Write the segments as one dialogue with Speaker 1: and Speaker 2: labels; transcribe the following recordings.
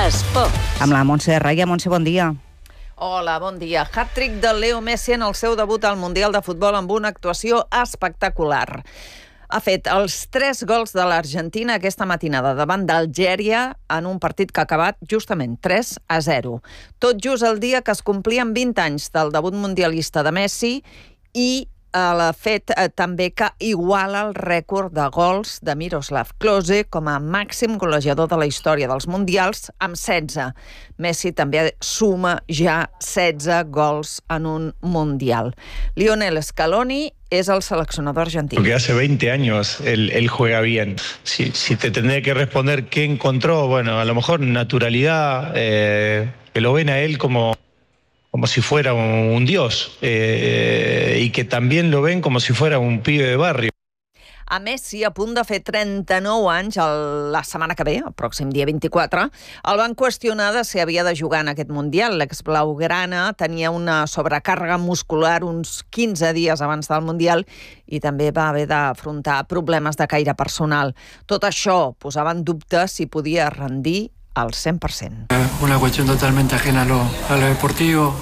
Speaker 1: Esport.
Speaker 2: Amb la Montse Raia. Montse, bon dia.
Speaker 3: Hola, bon dia. Hat-trick de Leo Messi en el seu debut al Mundial de Futbol amb una actuació espectacular. Ha fet els 3 gols de l'Argentina aquesta matinada davant d'Algèria en un partit que ha acabat justament 3-0. Tot just el dia que es complien 20 anys del debut mundialista de Messi i l'ha fet també que iguala el rècord de gols de Miroslav Klose com a màxim golejador de la història dels mundials amb 16. Messi també suma ja 16 gols en un mundial. Lionel Scaloni es el seleccionador argentino.
Speaker 4: Porque hace 20 años él juega bien. Si te tendría que responder qué encontró, bueno, a lo mejor naturalidad, que lo ven a él como si fuera un dios, y que también lo ven como si fuera un pibe de barrio.
Speaker 3: A Messi, a punt de fer 39 anys la setmana que ve, el pròxim dia 24, el van qüestionar de si havia de jugar en aquest Mundial. L'ex-blaugrana tenia una sobrecàrrega muscular uns 15 dies abans del Mundial i també va haver d'afrontar problemes de caire personal. Tot això posava en dubte si podia rendir al 100%.
Speaker 5: Una cuestión totalmente ajena a lo deportivo.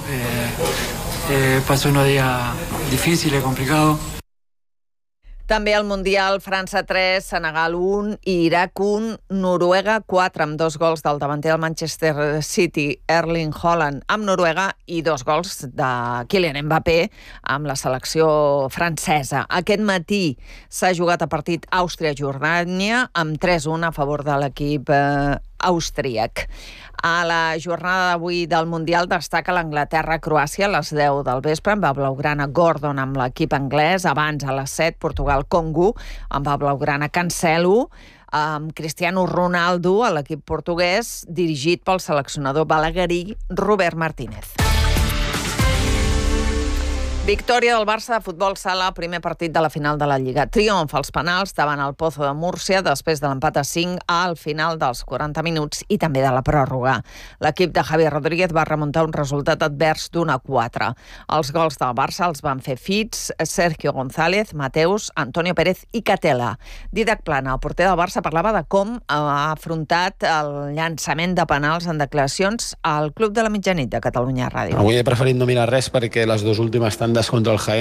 Speaker 5: Pasó unos días difíciles, complicados.
Speaker 3: També al Mundial, França 3, Senegal 1 i Iraq 1, Noruega 4, amb 2 gols del davanter del Manchester City, Erling Haaland, amb Noruega, i 2 gols de Kylian Mbappé amb la selecció francesa. Aquest matí s'ha jugat a partit Àustria-Jordània amb 3-1 a favor de l'equip austríac. A la jornada d'avui del Mundial destaca l'Anglaterra-Croàcia a les 10 del vespre amb la blaugrana Gordon amb l'equip anglès. Abans, a les 7, Portugal-Congo amb la blaugrana Cancelo, amb Cristiano Ronaldo a l'equip portuguès dirigit pel seleccionador balaguerí Robert Martínez. Victòria del Barça de futbol sala, primer partit de la final de la Lliga. Triomf als penals davant el Pozo de Múrcia després de l'empat a 5 al final dels 40 minuts i també de la pròrroga. L'equip de Javi Rodríguez va remuntar un resultat advers d'1-4. Els gols del Barça els van fer Fitz, Sergio González, Mateus, Antonio Pérez i Catela. Didac Plana, el porter del Barça, parlava de com ha afrontat el llançament de penals en declaracions al Club de la Mitjanit de Catalunya Ràdio.
Speaker 6: Avui he preferit no mirar res perquè les dues últimes tandes contra el Jaén